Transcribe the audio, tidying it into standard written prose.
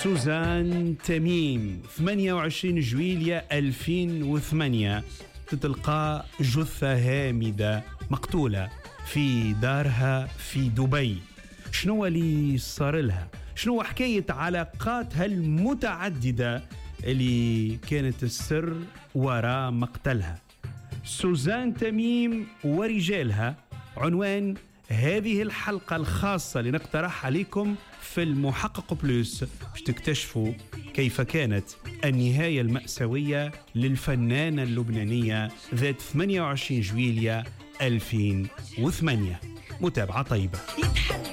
سوزان تميم 28 جويلية 2008 تتلقى جثة هامدة مقتولة في دارها في دبي. شنو اللي صار لها؟ شنو حكاية علاقاتها المتعددة اللي كانت السر وراء مقتلها؟ سوزان تميم ورجالها عنوان هذه الحلقة الخاصة اللي نقترح عليكم في المحقق بلوس باش تكتشفوا كيف كانت النهاية المأساوية للفنانة اللبنانية ذات 28 جويلية 2008. متابعة طيبة.